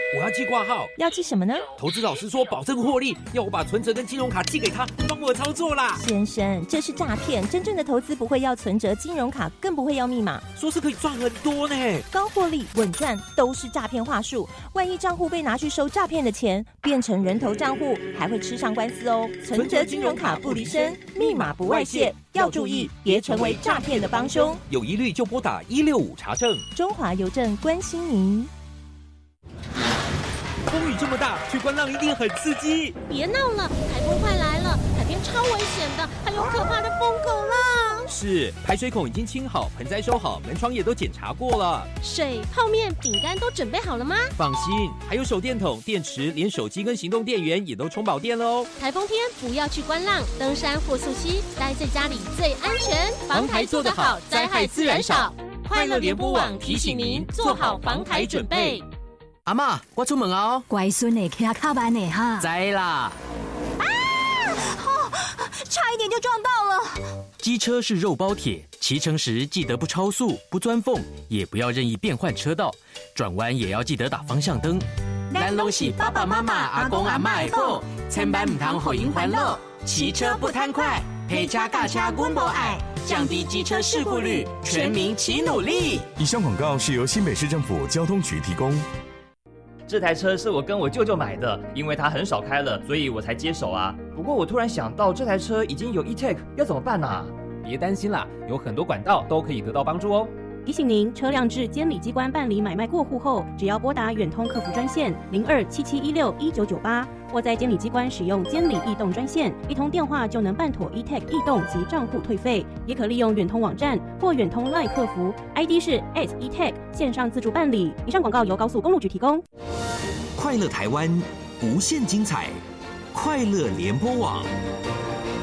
我要寄挂号。 要寄什么呢？ 投资老师说保证获利，要我把存折跟金融卡寄给他，帮我操作啦。 先生，这是诈骗，真正的投资不会要存折、金融卡，更不会要密码。 说是可以赚很多呢， 高获利、稳赚都是诈骗话术。万一账户被拿去收诈骗的钱，变成人头账户，还会吃上官司哦。存折、金融卡不离身，密码不外泄，要注意，别成为诈骗的帮凶。 有疑虑就拨打165查证。 中华邮政关心您。 风雨这么大，去观浪一定很刺激。 别闹了，台风快来了，海边超危险的，还有可怕的疯狗浪。 是，排水孔已经清好，盆栽收好，门窗也都检查过了。 水、泡面、饼干都准备好了吗？ 放心，还有手电筒、电池，连手机跟行动电源也都充饱电了哦。 台风天不要去观浪、登山或溯溪，待在家里最安全。防台做得好，灾害自然少。快乐联播网提醒您做好防台准备。 阿嬷，我出门哦。 乖孙的骑卡慢的哈。 知啦。 差一点就撞到了。 机车是肉包铁，骑乘时记得不超速、不钻缝，也不要任意变换车道，转弯也要记得打方向灯。咱都是爸爸妈妈、阿公阿嬷的宝，千万唔通予因烦恼。骑车不贪快，陪车驾车阮无爱，降低机车事故率，全民齐努力。 以上广告是由新北市政府交通局提供。 这台车是我跟我舅舅买的，因为他很少开了，所以我才接手啊。不过我突然想到，这台车已经有 e-tag， 要怎么办啊？ 别担心啦，有很多管道都可以得到帮助哦。 提醒您，车辆至监理机关办理买卖过户后，只要拨打远通客服专线0277161998，或在监理机关使用监理易动专线，一通电话就能办妥 e-tag 易动及账户退费。也可利用远通网站或远通 LINE 客服 ，ID 是 @e-tag 线上自助办理。以上广告由高速公路局提供。 快乐台湾，无限精彩，快乐联播网。